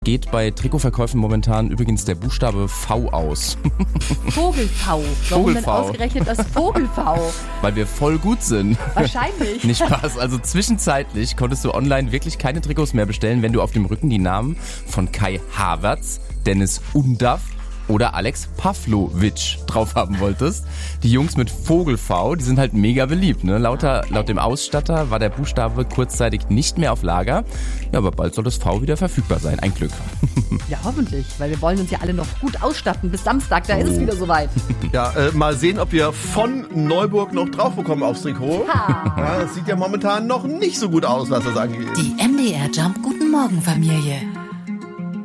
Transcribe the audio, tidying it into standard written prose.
Geht bei Trikotverkäufen momentan übrigens der Buchstabe V aus. Vogel-V. Warum denn ausgerechnet das Vogel-V? Weil wir voll gut sind. Wahrscheinlich. Nicht Spaß. Also zwischenzeitlich konntest du online wirklich keine Trikots mehr bestellen, wenn du auf dem Rücken die Namen von Kai Havertz, Dennis Undaff oder Alex Pavlovic drauf haben wolltest. Die Jungs mit Vogel-V, die sind halt mega beliebt. Ne? Laut dem Ausstatter war der Buchstabe kurzzeitig nicht mehr auf Lager. Ja, aber bald soll das V wieder verfügbar sein. Ein Glück. Ja, hoffentlich, weil wir wollen uns ja alle noch gut ausstatten. Bis Samstag, da ist es wieder soweit. Ja, mal sehen, ob wir von Neuburg noch drauf bekommen aufs Trikot. Ja, das sieht ja momentan noch nicht so gut aus, was das angeht. Die MDR Jump Guten Morgen Familie.